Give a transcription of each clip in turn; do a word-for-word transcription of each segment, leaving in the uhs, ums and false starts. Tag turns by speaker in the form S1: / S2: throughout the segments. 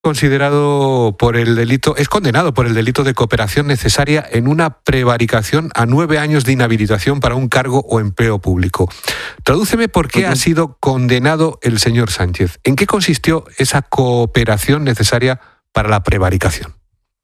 S1: Considerado por el delito, es condenado por el delito de cooperación necesaria en una prevaricación a nueve años de inhabilitación para un cargo o empleo público. Tradúceme por qué uh-huh. ha sido condenado el señor Sánchez. ¿En qué consistió esa cooperación necesaria para la prevaricación?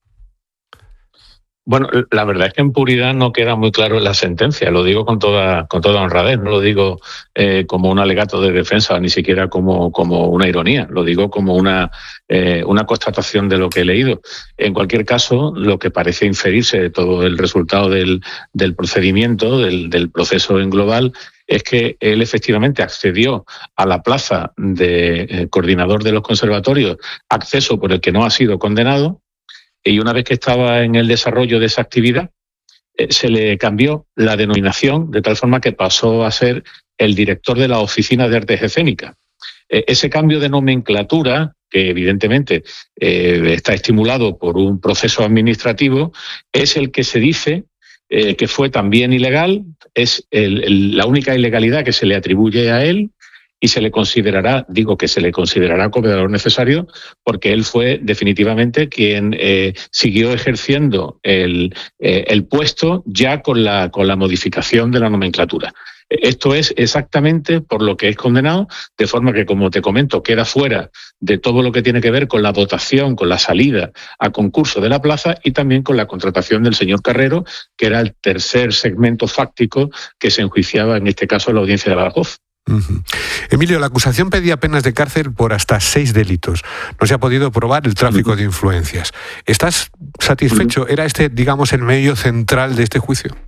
S2: Bueno, la verdad es que en puridad no queda muy claro en la sentencia, lo digo con toda con toda honradez, no lo digo eh, como un alegato de defensa, ni siquiera como, como una ironía, lo digo como una, eh, una constatación de lo que he leído. En cualquier caso, lo que parece inferirse de todo el resultado del, del procedimiento, del, del proceso en global, es que él efectivamente accedió a la plaza de eh, coordinador de los conservatorios, acceso por el que no ha sido condenado. Y una vez que estaba en el desarrollo de esa actividad, eh, se le cambió la denominación de tal forma que pasó a ser el director de la Oficina de Artes Escénicas. Eh, ese cambio de nomenclatura, que evidentemente eh, está estimulado por un proceso administrativo, es el que se dice eh, que fue también ilegal, es el, el, la única ilegalidad que se le atribuye a él. Y se le considerará, digo que se le considerará cooperador necesario, porque él fue definitivamente quien eh, siguió ejerciendo el, eh, el puesto ya con la, con la modificación de la nomenclatura. Esto es exactamente por lo que es condenado, de forma que, como te comento, queda fuera de todo lo que tiene que ver con la votación, con la salida a concurso de la plaza y también con la contratación del señor Carrero, que era el tercer segmento fáctico que se enjuiciaba en este caso en la audiencia de Badajoz.
S1: Uh-huh. Emilio, la acusación pedía penas de cárcel por hasta seis delitos. No se ha podido probar el tráfico uh-huh. de influencias. ¿Estás satisfecho? Uh-huh. ¿Era este, digamos, el medio central de este juicio?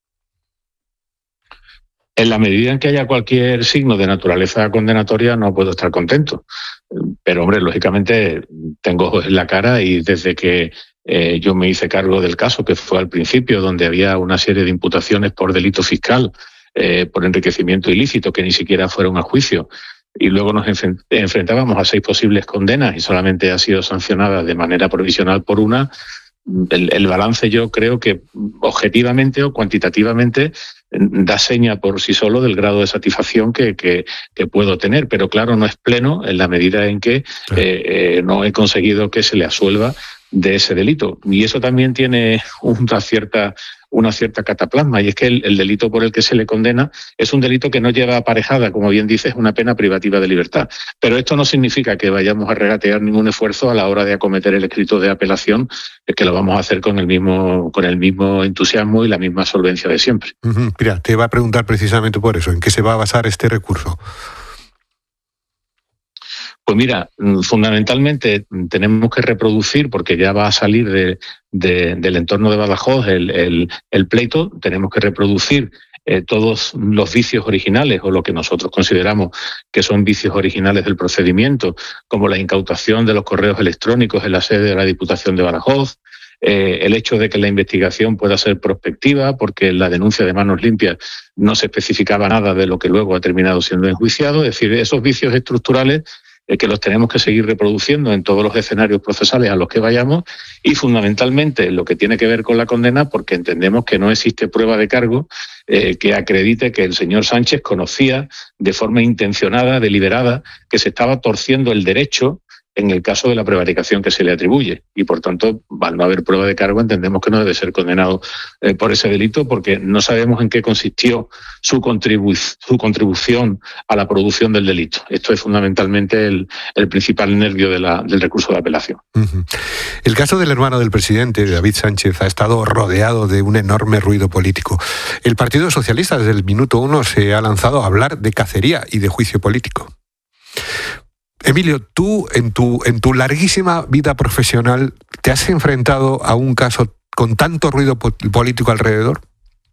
S2: En la medida en que haya cualquier signo de naturaleza condenatoria, no puedo estar contento. Pero, hombre, lógicamente tengo ojos en la cara y desde que eh, yo me hice cargo del caso, que fue al principio, donde había una serie de imputaciones por delito fiscal, Eh, por enriquecimiento ilícito, que ni siquiera fueron a juicio, y luego nos enfrent- enfrentábamos a seis posibles condenas y solamente ha sido sancionada de manera provisional por una. El, el balance, yo creo que objetivamente o cuantitativamente da seña por sí solo del grado de satisfacción que, que, que puedo tener, pero claro, no es pleno en la medida en que eh, eh, no he conseguido que se le absuelva de ese delito. Y eso también tiene una cierta una cierta cataplasma, y es que el, el delito por el que se le condena es un delito que no lleva aparejada, como bien dices, una pena privativa de libertad. Pero esto no significa que vayamos a regatear ningún esfuerzo a la hora de acometer el escrito de apelación, que lo vamos a hacer con el mismo, con el mismo entusiasmo y la misma solvencia de siempre.
S1: Uh-huh. Mira, te iba a preguntar precisamente por eso, ¿en qué se va a basar este recurso?
S2: Pues mira, fundamentalmente tenemos que reproducir, porque ya va a salir de, de, del entorno de Badajoz el, el, el pleito, tenemos que reproducir eh, todos los vicios originales o lo que nosotros consideramos que son vicios originales del procedimiento, como la incautación de los correos electrónicos en la sede de la Diputación de Badajoz, eh, el hecho de que la investigación pueda ser prospectiva, porque en la denuncia de Manos Limpias no se especificaba nada de lo que luego ha terminado siendo enjuiciado, es decir, esos vicios estructurales que los tenemos que seguir reproduciendo en todos los escenarios procesales a los que vayamos, y fundamentalmente lo que tiene que ver con la condena, porque entendemos que no existe prueba de cargo eh, que acredite que el señor Sánchez conocía de forma intencionada, deliberada, que se estaba torciendo el derecho en el caso de la prevaricación que se le atribuye. Y, por tanto, al no haber prueba de cargo, entendemos que no debe ser condenado eh, por ese delito, porque no sabemos en qué consistió su, contribu- su contribución a la producción del delito. Esto es fundamentalmente el, el principal nervio de la, del recurso de apelación.
S1: Uh-huh. El caso del hermano del presidente, David Sánchez, ha estado rodeado de un enorme ruido político. El Partido Socialista, desde el minuto uno, se ha lanzado a hablar de cacería y de juicio político. Emilio, tú en tu, en tu larguísima vida profesional, ¿te has enfrentado a un caso con tanto ruido po- político alrededor?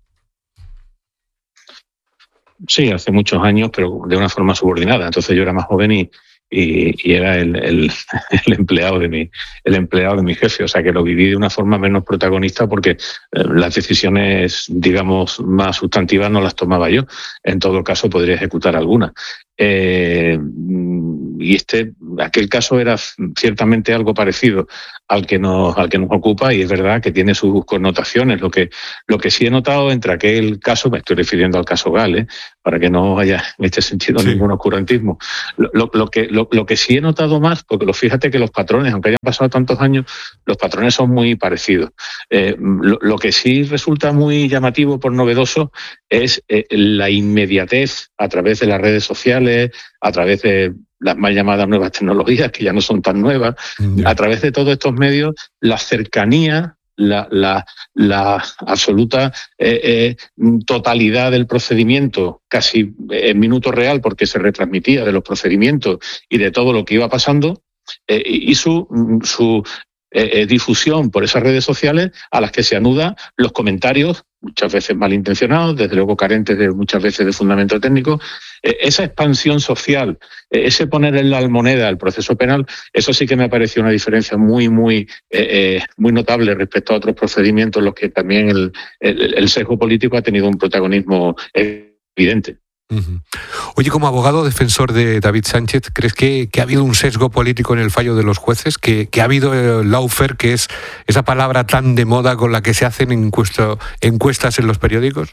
S2: Sí, hace muchos años, pero de una forma subordinada. Entonces yo era más joven y, y, y era el, el, el empleado de mi, el empleado de mi jefe. O sea que lo viví de una forma menos protagonista, porque eh, las decisiones, digamos, más sustantivas no las tomaba yo. En todo caso, podría ejecutar alguna. Eh, y este, aquel caso era ciertamente algo parecido al que nos, al que nos ocupa, y es verdad que tiene sus connotaciones. Lo que, lo que sí he notado entre aquel caso, me estoy refiriendo al caso Gal, ¿eh? Para que no haya en este sentido sí. ningún oscurantismo. Lo, lo, lo, que, lo, lo que sí he notado más, porque lo, fíjate que los patrones, aunque hayan pasado tantos años, los patrones son muy parecidos. Eh, lo, lo que sí resulta muy llamativo por novedoso es eh, la inmediatez a través de las redes sociales, a través de las mal llamadas nuevas tecnologías, que ya no son tan nuevas, yeah. a través de todos estos medios, la cercanía, la, la, la absoluta eh, eh, totalidad del procedimiento, casi en minuto real, porque se retransmitía de los procedimientos y de todo lo que iba pasando, eh, y su, su eh, difusión por esas redes sociales, a las que se anudan los comentarios, muchas veces malintencionados, desde luego carentes de muchas veces de fundamento técnico. Eh, esa expansión social, eh, ese poner en la almoneda el proceso penal, eso sí que me pareció una diferencia muy, muy, eh, eh, muy notable respecto a otros procedimientos en los que también el, el, el sesgo político ha tenido un protagonismo evidente.
S1: Uh-huh. Oye, como abogado defensor de David Sánchez, ¿crees que, que ha habido un sesgo político en el fallo de los jueces? ¿Que, que ha habido el lawfare, que es esa palabra tan de moda con la que se hacen encuesta, encuestas en los periódicos?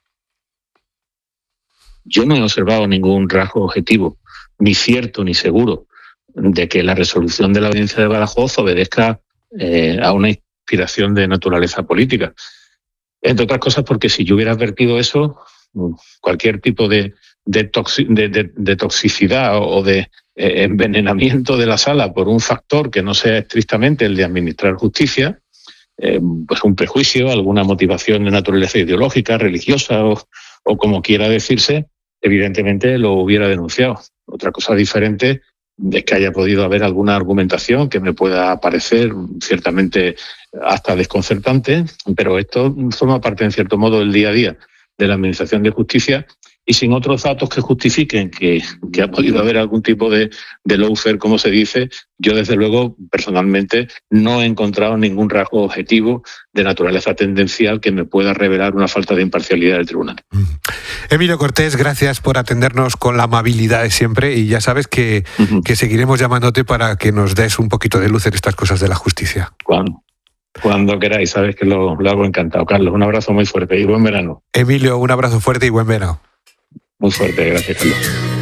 S2: Yo no he observado ningún rasgo objetivo, ni cierto ni seguro, de que la resolución de la audiencia de Badajoz obedezca eh, a una inspiración de naturaleza política. Entre otras cosas porque si yo hubiera advertido eso, cualquier tipo de, de, toxi- de, de, de toxicidad o de eh, envenenamiento de la sala por un factor que no sea estrictamente el de administrar justicia, eh, pues un prejuicio, alguna motivación de naturaleza ideológica, religiosa o, o como quiera decirse, evidentemente lo hubiera denunciado. Otra cosa diferente es que haya podido haber alguna argumentación que me pueda parecer ciertamente hasta desconcertante, pero esto forma parte en cierto modo del día a día de la Administración de Justicia, y sin otros datos que justifiquen que, que ha podido haber algún tipo de, de lawfare, como se dice, yo desde luego personalmente no he encontrado ningún rasgo objetivo de naturaleza tendencial que me pueda revelar una falta de imparcialidad del tribunal.
S1: Emilio Cortés, gracias por atendernos con la amabilidad de siempre, y ya sabes que, uh-huh. que seguiremos llamándote para que nos des un poquito de luz en estas cosas de la justicia.
S2: Cuando, cuando queráis, sabes que lo, lo hago encantado. Carlos, un abrazo muy fuerte y buen verano.
S1: Emilio, un abrazo fuerte y buen verano.
S2: Muy fuerte, gracias, Carlos.